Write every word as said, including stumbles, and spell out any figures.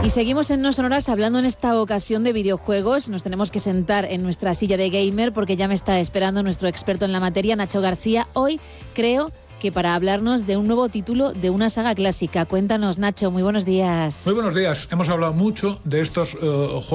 Y seguimos en No Sonoras hablando en esta ocasión de videojuegos. Nos tenemos que sentar en nuestra silla de gamer porque ya me está esperando nuestro experto en la materia, Nacho García. Hoy creo que para hablarnos de un nuevo título de una saga clásica. Cuéntanos, Nacho, muy buenos días. Muy buenos días. Hemos hablado mucho de estos uh, juegos